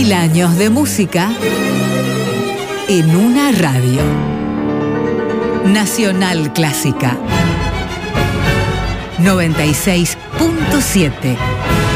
2000 años de música en una radio. Nacional Clásica 96.7.